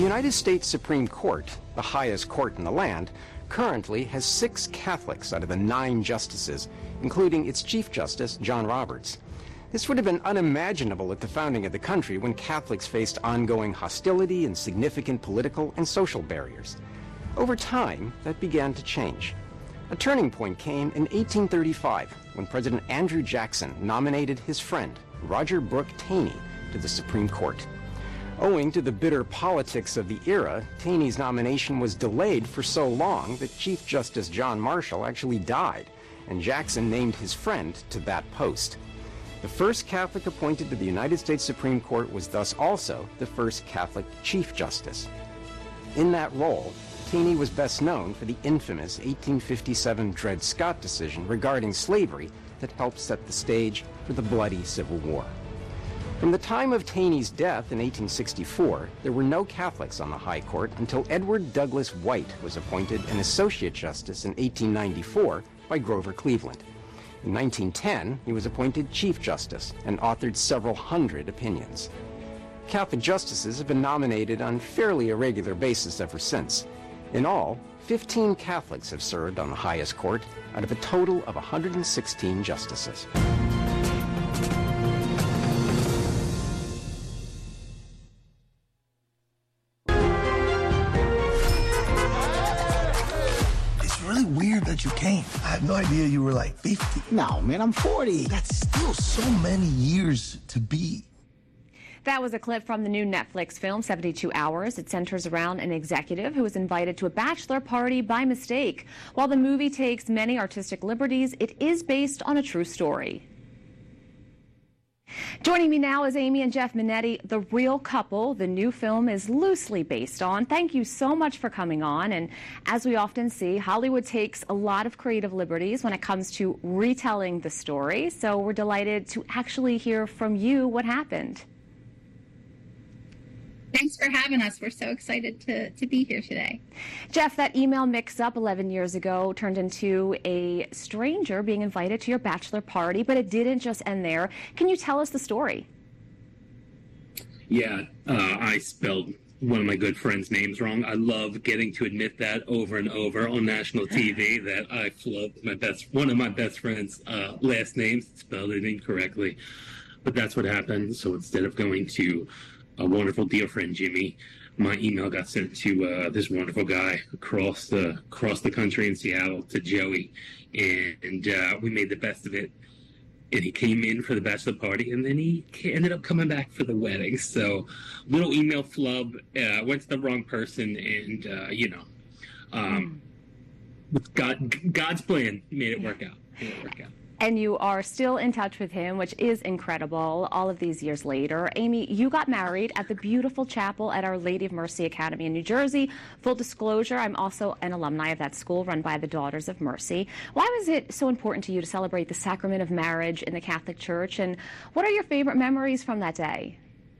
United States Supreme Court, the highest court in the land, currently has 6 Catholics out of the 9 justices, including its Chief Justice, John Roberts. This would have been unimaginable at the founding of the country when Catholics faced ongoing hostility and significant political and social barriers. Over time, that began to change. A turning point came in 1835 when President Andrew Jackson nominated his friend, Roger Brooke Taney, to the Supreme Court. Owing to the bitter politics of the era, Taney's nomination was delayed for so long that Chief Justice John Marshall actually died, and Jackson named his friend to that post. The first Catholic appointed to the United States Supreme Court was thus also the first Catholic Chief Justice. In that role, Taney was best known for the infamous 1857 Dred Scott decision regarding slavery that helped set the stage for the bloody Civil War. From the time of Taney's death in 1864, there were no Catholics on the High Court until Edward Douglas White was appointed an Associate Justice in 1894 by Grover Cleveland. In 1910, he was appointed Chief Justice and authored several hundred opinions. Catholic justices have been nominated on fairly irregular basis ever since. In all, 15 Catholics have served on the highest court out of a total of 116 justices. Weird that you came. I had no idea you were like 50. No, man, I'm 40. That's still so many years to be. That was a clip from the new Netflix film, 72 Hours. It centers around an executive who was invited to a bachelor party by mistake. While the movie takes many artistic liberties, it is based on a true story. Joining me now is Amy and Jeff Minetti, The Real Couple. The new film is loosely based on. Thank you so much for coming on. And as we often see, Hollywood takes a lot of creative liberties when it comes to retelling the story. So we're delighted to actually hear from you what happened. Thanks for having us. We're so excited to be here today. Jeff, that email mix-up 11 years ago turned into a stranger being invited to your bachelor party, but it didn't just end there. Can you tell us the story? Yeah, I spelled one of my good friends' names wrong. I love getting to admit that over and over on national TV that I flubbed one of my best friend's last names, spelled it incorrectly. But that's what happened. So instead of going to a wonderful dear friend Jimmy, my email got sent to this wonderful guy across the country in Seattle, to Joey, and we made the best of it. And he came in for the bachelor party, and then he ended up coming back for the wedding. So little email flub, went to the wrong person, and with God's plan, made it work out. And you are still in touch with him, which is incredible all of these years later. Amy, you got married at the beautiful chapel at Our Lady of Mercy Academy in New Jersey. Full disclosure, I'm also an alumni of that school run by the Daughters of Mercy. Why was it so important to you to celebrate the sacrament of marriage in the Catholic Church? And what are your favorite memories from that day?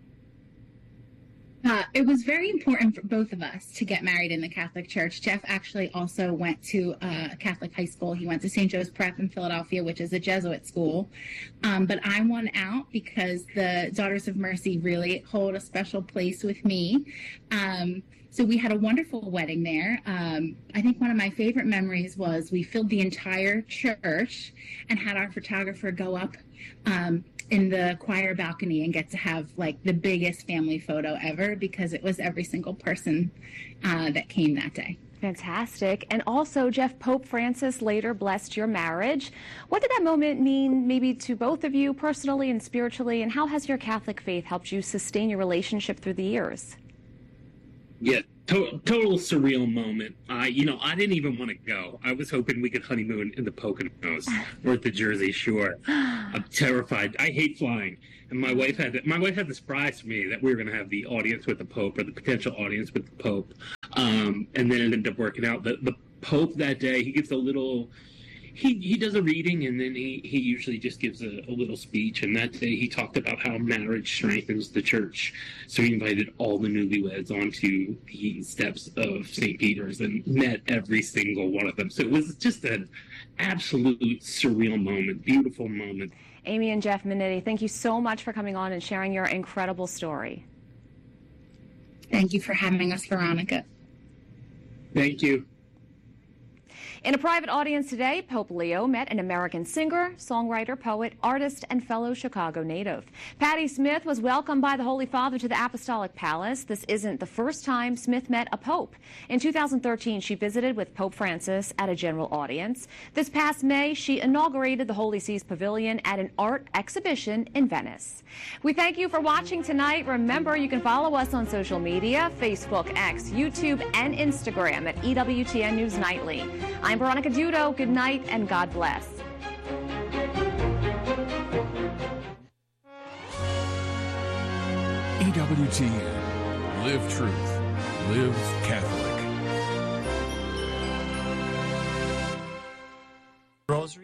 It was very important for both of us to get married in the Catholic Church. Jeff actually also went to a Catholic high school. He went to St. Joe's Prep in Philadelphia, which is a Jesuit school. But I won out because the Daughters of Mercy really hold a special place with me. So we had a wonderful wedding there. I think one of my favorite memories was we filled the entire church and had our photographer go up in the choir balcony and get to have like the biggest family photo ever, because it was every single person that came that day. Fantastic. And also, Jeff, Pope Francis later blessed your marriage. What did that moment mean maybe to both of you personally and spiritually, and how has your Catholic faith helped you sustain your relationship through the years? Yeah, total surreal moment. I didn't even want to go. I was hoping we could honeymoon in the Poconos or at the Jersey Shore. I'm terrified. I hate flying. And my wife had the surprise for me that we were going to have the audience with the Pope, or the potential audience with the Pope. And then it ended up working out. The Pope that day, he gives a little... He does a reading, and then he usually just gives a little speech. And that day he talked about how marriage strengthens the church. So he invited all the newlyweds onto the steps of St. Peter's and met every single one of them. So it was just an absolute surreal moment, beautiful moment. Amy and Jeff Minetti, thank you so much for coming on and sharing your incredible story. Thank you for having us, Veronica. Thank you. In a private audience today, Pope Leo met an American singer, songwriter, poet, artist, and fellow Chicago native. Patti Smith was welcomed by the Holy Father to the Apostolic Palace. This isn't the first time Smith met a pope. In 2013, she visited with Pope Francis at a general audience. This past May, she inaugurated the Holy See's Pavilion at an art exhibition in Venice. We thank you for watching tonight. Remember, you can follow us on social media, Facebook, X, YouTube, and Instagram at EWTN News Nightly. I'm Veronica Dudo. Good night and God bless. EWTN. Live truth. Live Catholic. Rosary.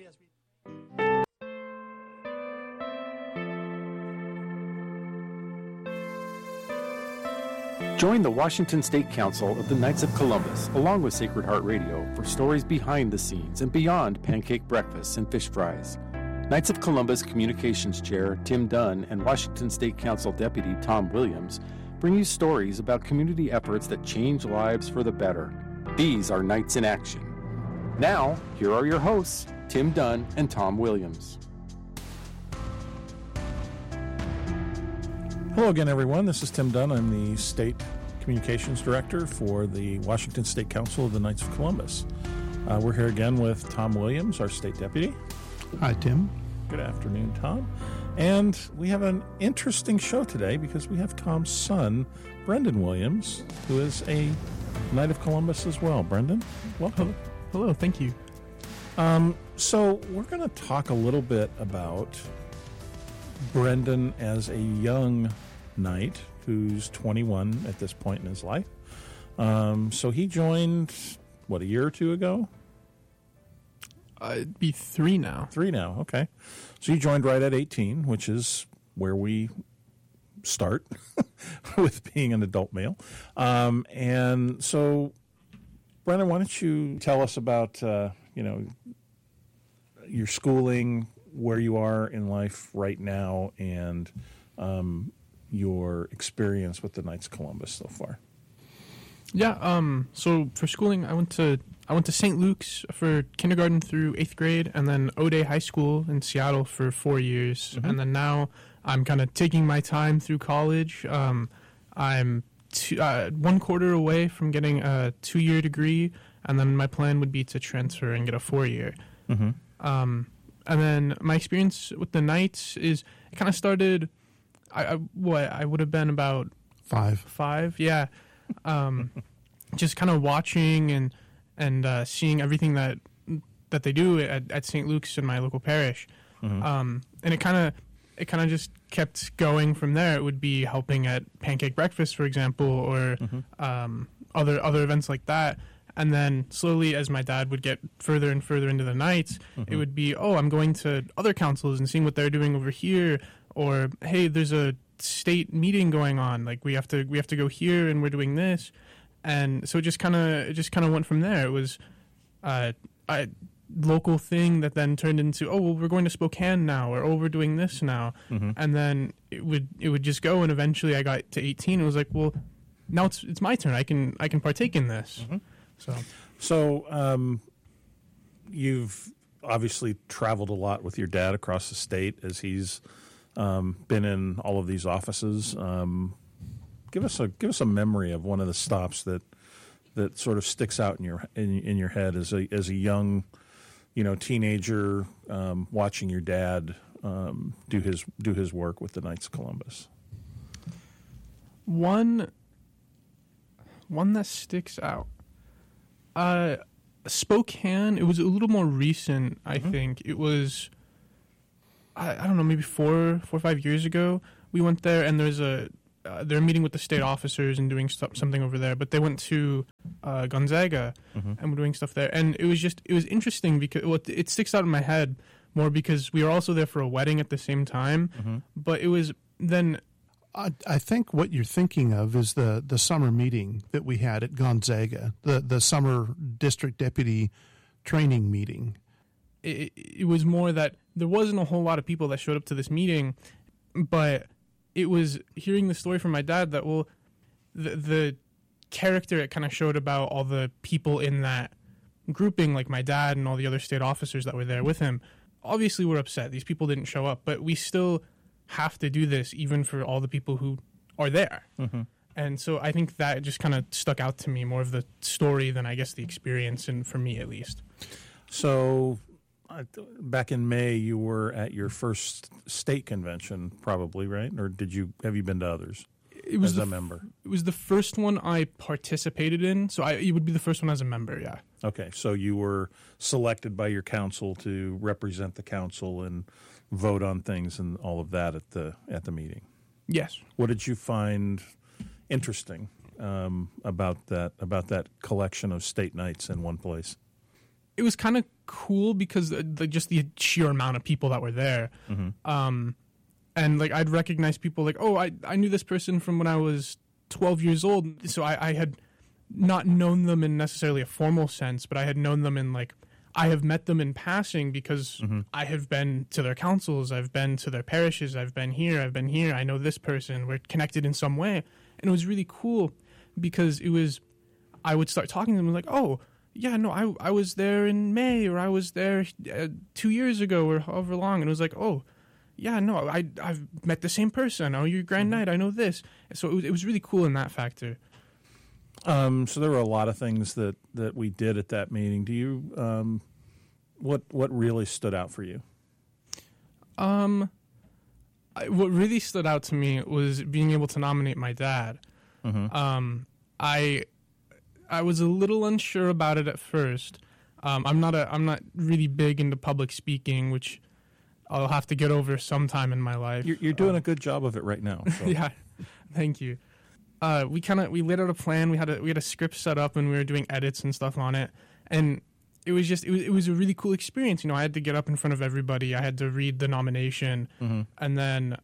Join the Washington State Council of the Knights of Columbus, along with Sacred Heart Radio, for stories behind the scenes and beyond pancake breakfasts and fish fries. Knights of Columbus Communications Chair Tim Dunn and Washington State Council Deputy Tom Williams bring you stories about community efforts that change lives for the better. These are Knights in Action. Now, here are your hosts, Tim Dunn and Tom Williams. Hello again, everyone. This is Tim Dunn. I'm the State Communications Director for the Washington State Council of the Knights of Columbus. We're here again with Tom Williams, our State Deputy. Hi, Tim. Good afternoon, Tom. And we have an interesting show today because we have Tom's son, Brendan Williams, who is a Knight of Columbus as well. Brendan, welcome. Hello, thank you. So we're going to talk a little bit about Brendan as a young knight who's 21 at this point in his life. So he joined, a year or two ago? It'd be 3 now. 3 now, okay. So you joined right at 18, which is where we start with being an adult male. And so, Brendan, why don't you tell us about, your schooling, where you are in life right now, and your experience with the Knights of Columbus so far. Yeah, so for schooling, I went to St. Luke's for kindergarten through 8th grade, and then O'Day High School in Seattle for 4 years. Mm-hmm. And then now I'm kind of taking my time through college. I'm 1 quarter away from getting a 2-year degree, and then my plan would be to transfer and get a 4-year. Mm-hmm. And then my experience with the Knights is it kind of started. I would have been about 5, yeah. Just kind of watching and seeing everything that they do at St. Luke's in my local parish, and it kind of just kept going from there. It would be helping at pancake breakfast, for example, or other events like that. And then slowly, as my dad would get further and further into the Knights, it would be, I'm going to other councils and seeing what they're doing over here, or hey, there's a state meeting going on. Like we have to go here, and we're doing this, and so it just kind of went from there. It was a local thing that then turned into, we're going to Spokane now, or we're doing this now, and then it would just go, and eventually I got to 18 and was like, well, now it's my turn. I can partake in this. So you've obviously traveled a lot with your dad across the state as he's been in all of these offices. Give us a memory of one of the stops that sort of sticks out in your head as a young, teenager watching your dad do his work with the Knights of Columbus. One that sticks out. Spokane, it was a little more recent, I think. It was, I don't know, maybe 4 or 5 years ago. We went there, and they're meeting with the state officers and doing something over there. But they went to Gonzaga and were doing stuff there. And it was interesting because it sticks out in my head more because we were also there for a wedding at the same time. But it was then... I think what you're thinking of is the summer meeting that we had at Gonzaga, the summer district deputy training meeting. It was more that there wasn't a whole lot of people that showed up to this meeting, but it was hearing the story from my dad that, the character it kind of showed about all the people in that grouping, like my dad and all the other state officers that were there with him, obviously were upset. These people didn't show up, but we still have to do this even for all the people who are there. Mm-hmm. And so I think that just kind of stuck out to me, more of the story than I guess the experience, and for me at least. So back in May, you were at your first state convention, probably, right? Or have you been to others? It was as a member. It was the first one I participated in, so it would be the first one as a member. Yeah. Okay, so you were selected by your council to represent the council and vote on things and all of that at the meeting. Yes. What did you find interesting about that collection of state nights in one place? It was kind of cool because just the sheer amount of people that were there. Mm-hmm. And like I'd recognize people like, oh, I knew this person from when I was 12 years old. So I had not known them in necessarily a formal sense, but I had known them in like, I have met them in passing because mm-hmm. I have been to their councils, I've been to their parishes, I've been here, I know this person, we're connected in some way. And it was really cool because I would start talking to them like, oh, yeah, no, I was there in May, or I was there 2 years ago, or however long. And it was like, oh, yeah, no, I've met the same person. Oh, your Grand Night, I know this. So it was really cool in that factor. So there were a lot of things that we did at that meeting. Do you, what really stood out for you? What really stood out to me was being able to nominate my dad. Mm-hmm. I was a little unsure about it at first. I'm not really big into public speaking, which I'll have to get over sometime in my life. You're doing a good job of it right now. So. Yeah, thank you. We laid out a plan. We had a script set up, and we were doing edits and stuff on it. And it was a really cool experience. You know, I had to get up in front of everybody. I had to read the nomination, mm-hmm. and then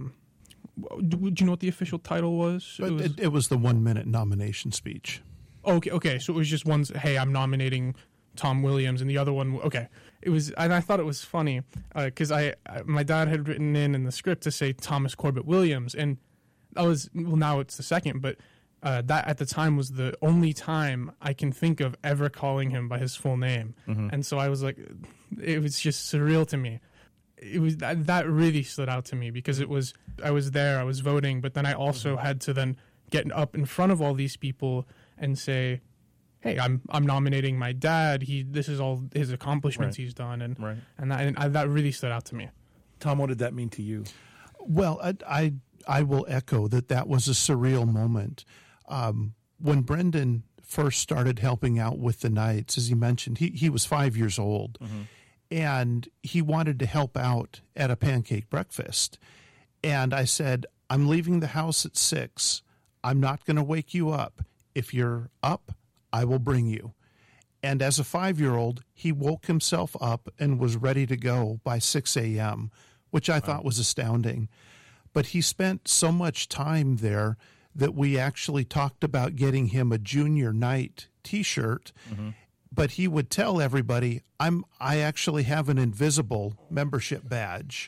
do you know what the official title was? It was the 1 minute nomination speech. Okay. So it was just one. Hey, I'm nominating Tom Williams, and the other one. Okay, it was, and I thought it was funny because my dad had written in the script to say Thomas Corbett Williams, and that was, well, now it's the second, but that at the time was the only time I can think of ever calling him by his full name, mm-hmm. and so I was like, it was just surreal to me. It was that really stood out to me because I was there, I was voting, but then I also had to then get up in front of all these people and say, hey, I'm nominating my dad. This is all his accomplishments he's done, and that really stood out to me. Tom, what did that mean to you? Well, I will echo that was a surreal moment. When Brendan first started helping out with the nights, as he mentioned, he was 5 years old, mm-hmm. and he wanted to help out at a pancake breakfast. And I said, I'm leaving the house at 6. I'm not going to wake you up. If you're up, I will bring you. And as a 5-year-old, he woke himself up and was ready to go by 6 a.m., which I thought was astounding. But he spent so much time there that we actually talked about getting him a junior night T-shirt. Mm-hmm. But he would tell everybody, I actually have an invisible membership badge.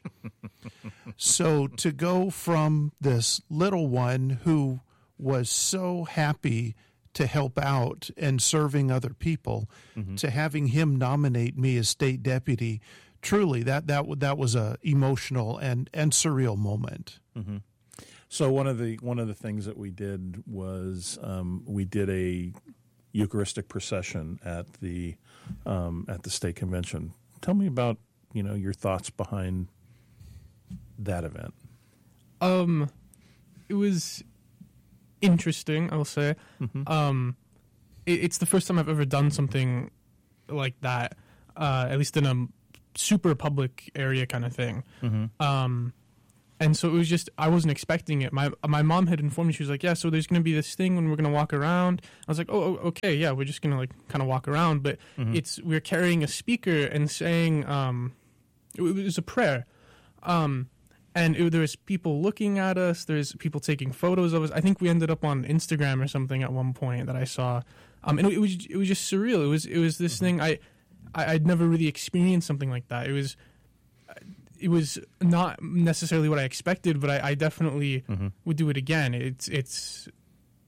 So to go from this little one who was so happy to help out and serving other people, mm-hmm. to having him nominate me as state deputy, truly that was a emotional and surreal moment. Mm-hmm. So one of the things that we did was we did a Eucharistic procession at the state convention. Tell me about your thoughts behind that event. It was interesting, I will say. Mm-hmm. It's the first time I've ever done something like that, at least in a super public area kind of thing. Mm-hmm. And so it was just, I wasn't expecting it. My mom had informed me, she was like, yeah, so there's going to be this thing when we're going to walk around. I was like, oh, okay, yeah, we're just going to like kind of walk around. But mm-hmm. We're carrying a speaker and saying, it was a prayer. And there was people looking at us. There's people taking photos of us. I think we ended up on Instagram or something at one point that I saw. And it was just surreal. It was this mm-hmm. thing. I'd never really experienced something like that. It was not necessarily what I expected, but I definitely mm-hmm. would do it again.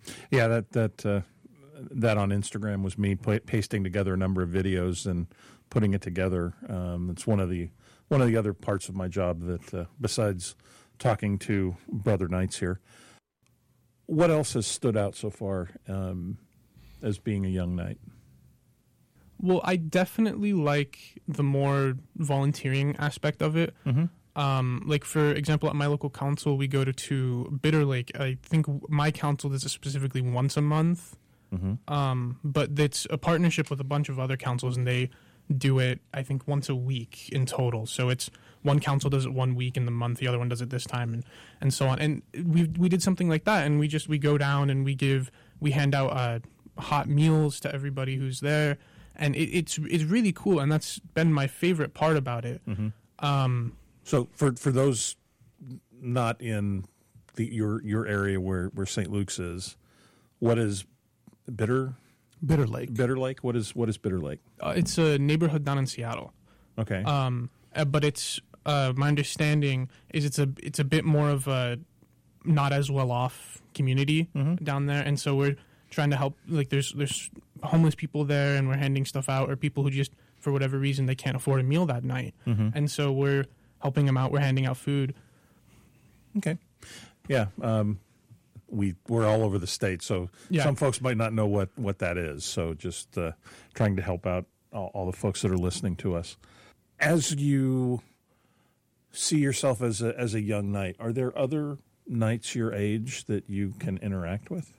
Yeah, that on Instagram was me pasting together a number of videos and putting it together. It's one of the other parts of my job that, besides talking to Brother Knights here, what else has stood out so far as being a young knight? Well, I definitely like the more volunteering aspect of it. Mm-hmm. Like, for example, at my local council, we go to Bitter Lake. I think my council does it specifically once a month. Mm-hmm. But it's a partnership with a bunch of other councils, and they do it, I think, once a week in total. So it's one council does it 1 week in the month, the other one does it this time, and so on. And we did something like that, and we go down and we hand out hot meals to everybody who's there, and it's really cool, and that's been my favorite part about it. Mm-hmm. So for those not in your area where St. Luke's is, what is Bitter Lake? Bitter Lake. What is Bitter Lake? It's a neighborhood down in Seattle. Okay. But it's my understanding is it's a bit more of a not as well off community down there, and so we're trying to help. Like there's homeless people there, and we're handing stuff out, or people who just for whatever reason they can't afford a meal that night, and so we're helping them out. We're handing out food. Okay. Yeah. We're all over the state, so some folks might not know what that is. So just trying to help out all the folks that are listening to us. As you see yourself as a young knight, are there other knights your age that you can interact with?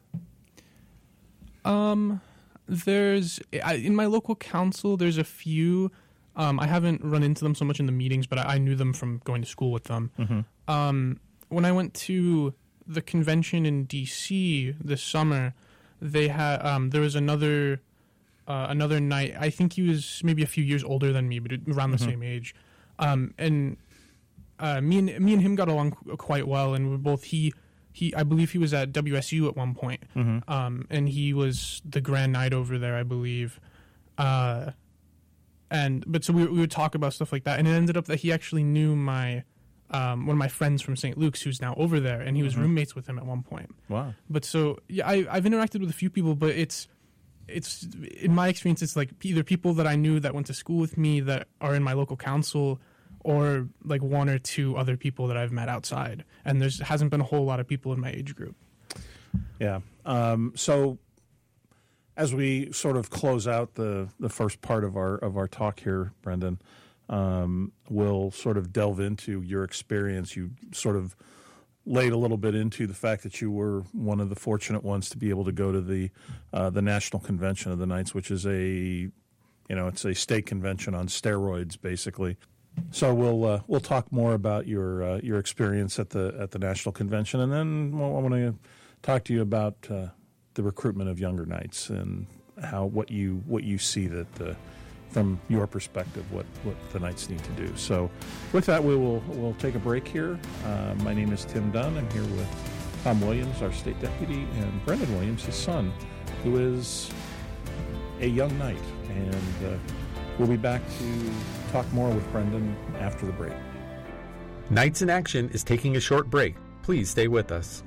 There's in my local council. There's a few. I haven't run into them so much in the meetings, but I knew them from going to school with them. Mm-hmm. When I went to the convention in D.C. this summer, they had there was another knight. I think he was maybe a few years older than me, but around the same age. And me and him got along quite well, and we're both I believe he was at WSU at one point, and he was the Grand Knight over there, I believe. But so we would talk about stuff like that, and it ended up that he actually knew my one of my friends from St. Luke's who's now over there, and he was roommates with him at one point. Wow! But so yeah, I've interacted with a few people, but it's in my experience, it's like either people that I knew that went to school with me that are in my local council, or like one or two other people that I've met outside, and hasn't been a whole lot of people in my age group. Yeah. So as we sort of close out the first part of our talk here, Brendan, we'll sort of delve into your experience. You sort of laid a little bit into the fact that you were one of the fortunate ones to be able to go to the National Convention of the Knights, which is it's a state convention on steroids, basically. So we'll talk more about your experience at the National Convention, and then I want to talk to you about the recruitment of younger knights and what you see that from your perspective what the knights need to do. So with that, we'll take a break here. My name is Tim Dunn. I'm here with Tom Williams, our state deputy, and Brendan Williams, his son, who is a young knight, and we'll be back to talk more with Brendan after the break. Knights in Action is taking a short break. Please stay with us.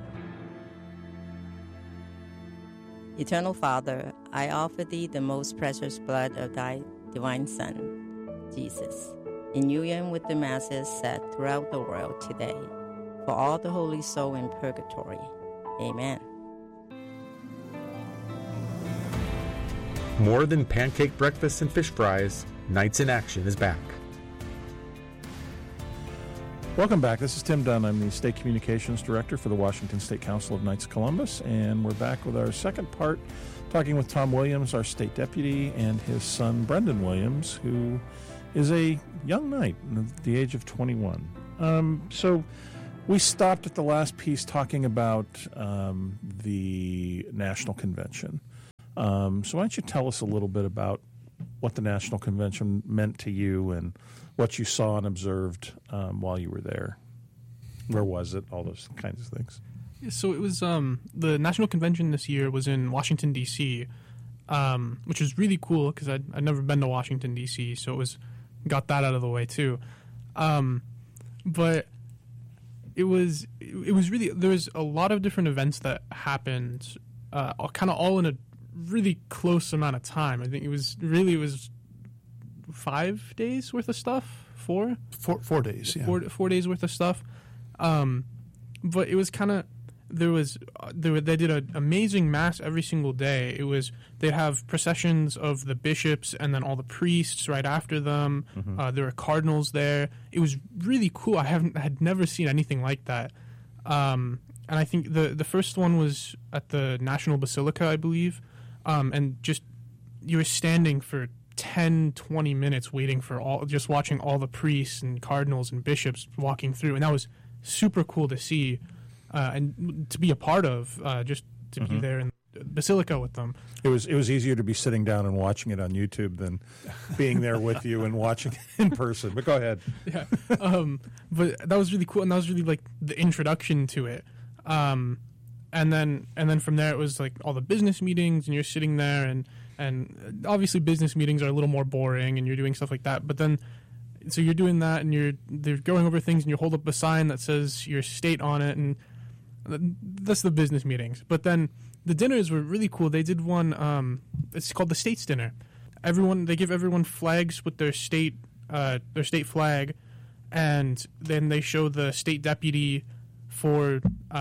Eternal Father, I offer thee the most precious blood of thy divine Son, Jesus, in union with the masses set throughout the world today, for all the holy soul in purgatory. Amen. More than pancake breakfast and fish fries, Knights in Action is back. Welcome back. This is Tim Dunn. I'm the State Communications Director for the Washington State Council of Knights of Columbus, and we're back with our second part, talking with Tom Williams, our State Deputy, and his son, Brendan Williams, who is a young knight at the age of 21. So we stopped at the last piece talking about the National Convention. So why don't you tell us a little bit about what the National Convention meant to you and what you saw and observed while you were there. Where was it? All those kinds of things. So it was the National Convention this year was in Washington, D.C., which was really cool because I'd never been to Washington, D.C., so got that out of the way too. But It was really, there was a lot of different events that happened, kind of all in a really close amount of time. I think it was 5 days worth of stuff. 4 days, yeah. 4 days worth of stuff. But it was kind of, they did an amazing mass every single day. They'd have processions of the bishops and then all the priests right after them. There were cardinals there. It was really cool. I had never seen anything like that. And I think the first one was at the National Basilica, I believe. And just, you were standing for 10, 20 minutes waiting for just watching all the priests and cardinals and bishops walking through. And that was super cool to see. And to be a part of, just to be there in the basilica with them. It was easier to be sitting down and watching it on YouTube than being there with you and watching it in person. But go ahead. Yeah, but that was really cool, and that was really like the introduction to it. And then from there it was like all the business meetings, and you're sitting there, and obviously business meetings are a little more boring, and you're doing stuff like that. But then, so you're doing that, and they're going over things, and you hold up a sign that says your state on it, and that's the business meetings. But then the dinners were really cool. They did one, it's called the States Dinner. They give everyone flags with their state flag, and then they show the state deputy for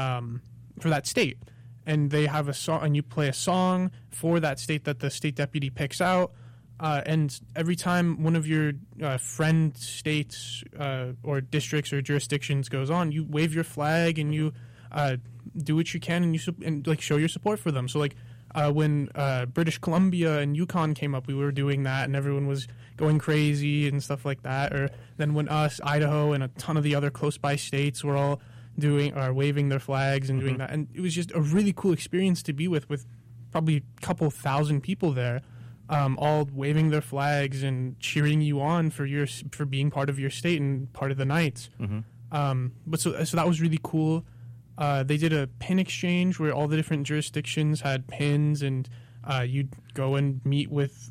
that state. And they have a song, and you play a song for that state that the state deputy picks out. And every time one of your friend states or districts or jurisdictions goes on, you wave your flag and you do what you can, and like show your support for them. So like when British Columbia and Yukon came up, we were doing that, and everyone was going crazy and stuff like that. Or then when Idaho and a ton of the other close by states were all waving their flags and doing that, and it was just a really cool experience to be with probably a couple thousand people there. All waving their flags and cheering you on for being part of your state and part of the nights. But so that was really cool. They did a pin exchange where all the different jurisdictions had pins, and you'd go and meet with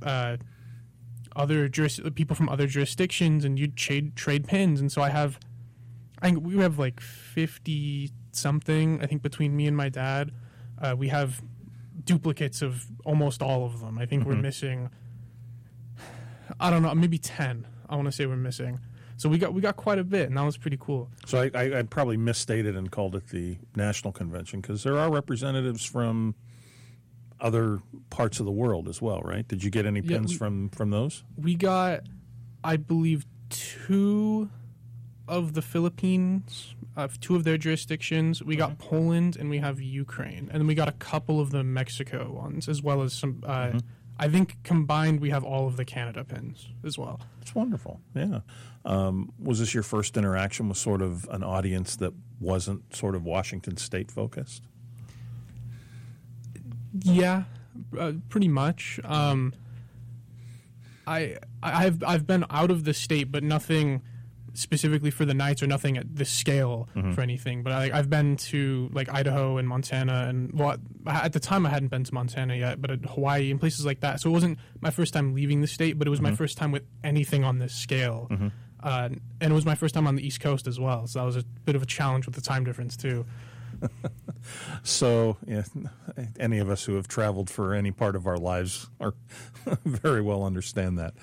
people from other jurisdictions, and you'd trade pins. And so I think we have like 50 something. I think between me and my dad, we have duplicates of almost all of them. I think we're missing, I don't know, maybe 10. I want to say we're missing. So we got quite a bit, and that was pretty cool. So I probably misstated and called it the National Convention, because there are representatives from other parts of the world as well, right? Did you get any pins from those? We got, I believe, 2 of the Philippines, 2 of their jurisdictions. We got Poland, and we have Ukraine. And then we got a couple of the Mexico ones, as well as some... I think combined we have all of the Canada pins as well. That's wonderful, yeah. Was this your first interaction with sort of an audience that wasn't sort of Washington State focused? Yeah, pretty much. I've been out of the state, but nothing specifically for the nights, or nothing at this scale for anything. But I've been to like Idaho and Montana, and at the time I hadn't been to Montana yet, but at Hawaii and places like that. So it wasn't my first time leaving the state, but it was my first time with anything on this scale. And it was my first time on the East Coast as well. So that was a bit of a challenge with the time difference too. So, yeah, any of us who have traveled for any part of our lives are very well understand that.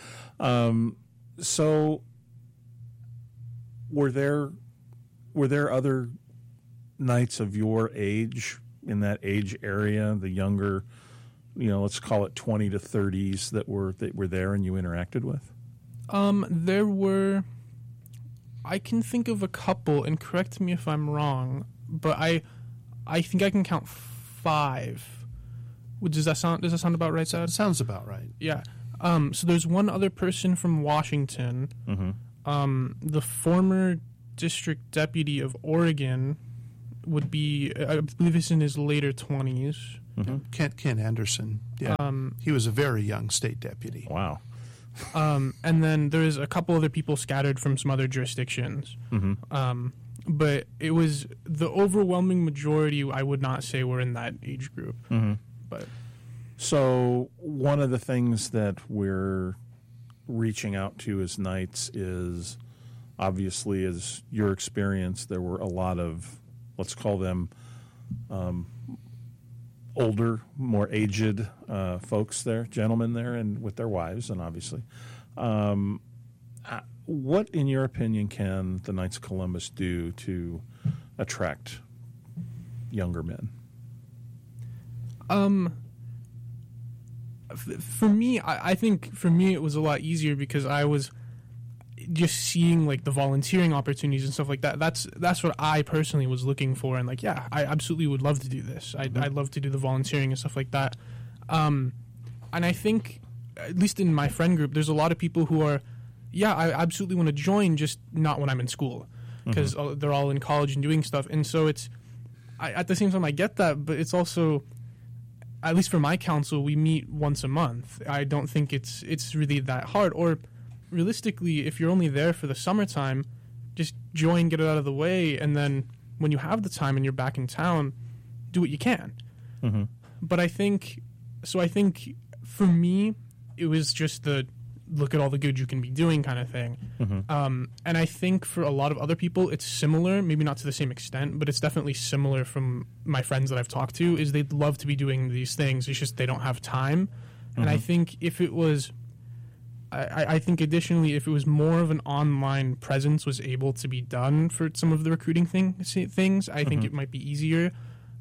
So, were there other knights of your age, in that age area, the younger, let's call it 20 to 30s that were there and you interacted with? There were. I can think of a couple, and correct me if I'm wrong, but I think I can count 5. Does that sound about right, Dad? Sounds about right. Yeah. So there's one other person from Washington. The former district deputy of Oregon would be, I believe he's in his later 20s. Ken Anderson. Yeah. He was a very young state deputy. Wow. And then there's a couple other people scattered from some other jurisdictions. But it was the overwhelming majority, I would not say, were in that age group. But so one of the things that we're reaching out to as knights is obviously, as your experience, there were a lot of, let's call them, older, more aged folks there, gentlemen there, and with their wives, and obviously. What, in your opinion, can the Knights of Columbus do to attract younger men? For me, I think for me it was a lot easier because I was just seeing like the volunteering opportunities and stuff like that. That's what I personally was looking for, and like, yeah, I absolutely would love to do this. I'd love to do the volunteering and stuff like that. And I think, at least in my friend group, there's a lot of people who are, yeah, I absolutely want to join, just not when I'm in school, because they're all in college and doing stuff. And so at the same time, I get that, but it's also, at least for my council, we meet once a month. I don't think it's really that hard. Or realistically, if you're only there for the summertime, just join, get it out of the way, and then when you have the time and you're back in town, do what you can. But I think for me, it was just the look at all the good you can be doing kind of thing. And I think for a lot of other people, it's similar, maybe not to the same extent, but it's definitely similar from my friends that I've talked to, is they'd love to be doing these things. It's just they don't have time. And I think if it was, I think additionally, if it was more of an online presence was able to be done for some of the recruiting things, I think it might be easier.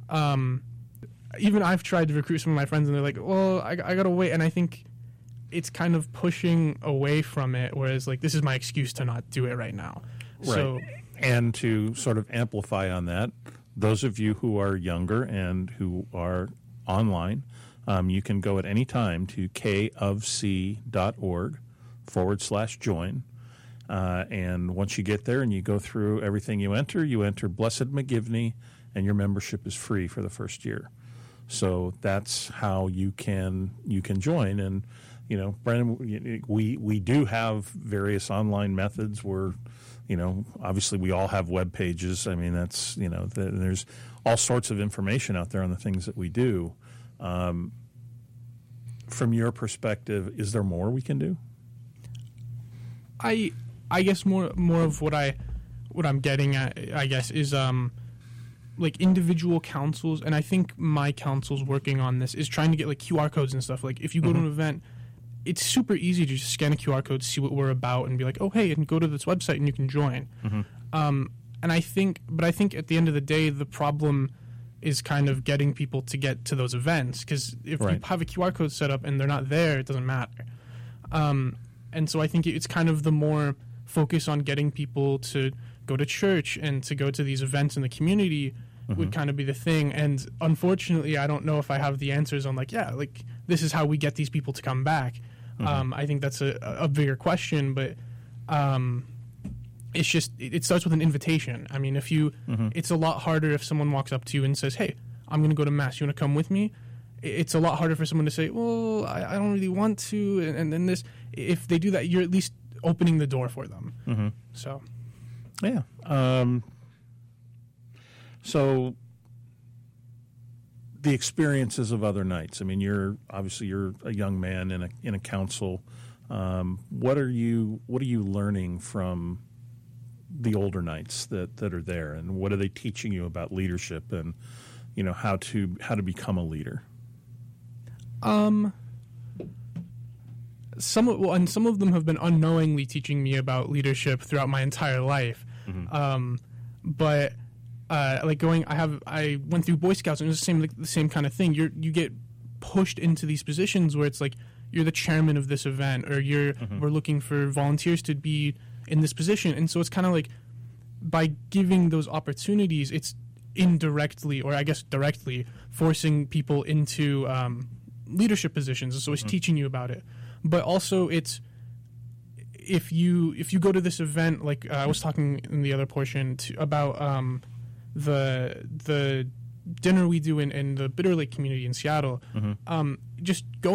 Even I've tried to recruit some of my friends, and they're like, well, I got to wait. And I think it's kind of pushing away from it, whereas like this is my excuse to not do it right now. Right. So, and to sort of amplify on that, those of you who are younger and who are online, you can go at any time to kofc.org/join. And once you get there and you go through everything you enter Blessed McGivney, and your membership is free for the first year. So that's how you can join. And you know, Brendan, we do have various online methods where, you know, obviously we all have web pages. I mean, that's, you know, there's all sorts of information out there on the things that we do. From your perspective, is there more we can do? I guess more of what I'm getting at, I guess, is like individual councils, and I think my council's working on this, is trying to get like QR codes and stuff. Like if you go to an event, it's super easy to just scan a QR code, see what we're about, and be like, oh, hey, and go to this website and you can join. And I think at the end of the day, the problem is kind of getting people to get to those events, because if you have a QR code set up and they're not there, it doesn't matter. And so I think it's kind of the more focus on getting people to go to church and to go to these events in the community would kind of be the thing. And unfortunately, I don't know if I have the answers on like, yeah, like this is how we get these people to come back. I think that's a bigger question, but it's just, it starts with an invitation. I mean, if you, it's a lot harder if someone walks up to you and says, hey, I'm going to go to Mass. You want to come with me? It's a lot harder for someone to say, well, I don't really want to. And then this, if they do that, you're at least opening the door for them. So, yeah. So the experiences of other Knights. I mean, you're a young man in a council. What are you learning from the older Knights that are there, and what are they teaching you about leadership and, you know, how to become a leader? Some of them have been unknowingly teaching me about leadership throughout my entire life. But like I went through Boy Scouts, and it was the same kind of thing. You get pushed into these positions where it's like you're the chairman of this event, or we're looking for volunteers to be in this position, and so it's kind of like by giving those opportunities, it's indirectly, or I guess directly, forcing people into leadership positions. So it's teaching you about it, but also it's if you go to this event, like I was talking in the other portion about the dinner we do in the Bitter Lake community in Seattle. Just go